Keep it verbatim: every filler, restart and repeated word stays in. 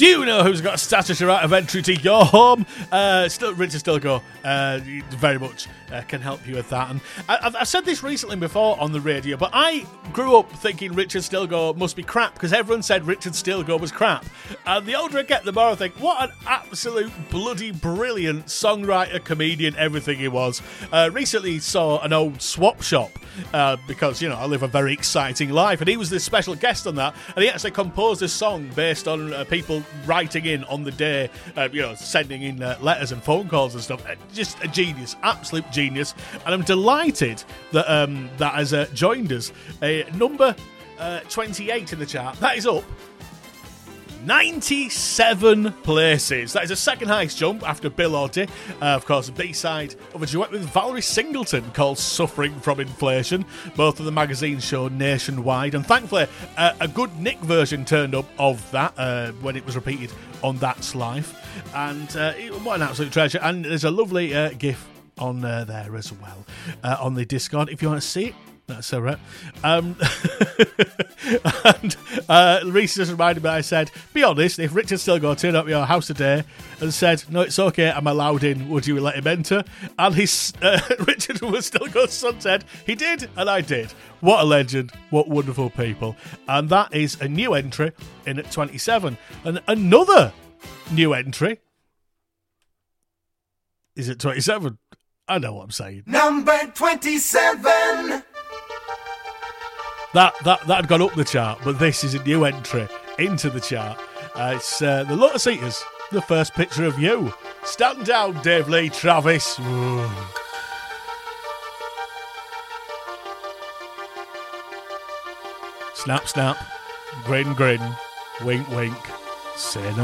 you know who's got a status right of entry to your home? Uh, still, Richard Stilgo uh, very much uh, can help you with that. And I, I've, I've said this recently before on the radio, but I grew up thinking Richard Stilgo must be crap because everyone said Richard Stilgo was crap. And the older I get, the more I think, what an absolute bloody brilliant songwriter, comedian, everything he was. Uh, recently saw an old swap shop uh, because, you know, I live a very exciting life, and he was the special guest on that, and he actually composed a song based on uh, people writing in on the day, uh, you know, sending in uh, letters and phone calls and stuff. Uh, just a genius, absolute genius, and I'm delighted that um, that has uh, joined us. Uh, number uh, twenty-eight in the chart. That is up ninety-seven places. That is a second highest jump after Bill Oddie. Uh, of course, a B-side of a duet with Valerie Singleton called Suffering from Inflation. Both of the magazines show nationwide. And thankfully, uh, a good Nick version turned up of that uh, when it was repeated on That's Life. And uh, what an absolute treasure. And there's a lovely uh, GIF on uh, there as well uh, on the Discord if you want to see it. That's all right. Um, and uh, Reese just reminded me, I said, be honest, if Richard Stilgo turned up at your house today and said, no, it's okay, I'm allowed in, would you let him enter? And his uh, Richard Stilgo's son said, he did, and I did. What a legend. What wonderful people. And that is a new entry in at twenty-seven. And another new entry is at twenty-seven. I know what I'm saying. Number twenty-seven. That, that that had gone up the chart, but this is a new entry into the chart. Uh, it's uh, the Lotus Eaters, the first picture of you. Stand down, Dave Lee Travis. Ooh. Snap, snap. Grin, grin. Wink, wink. Say no.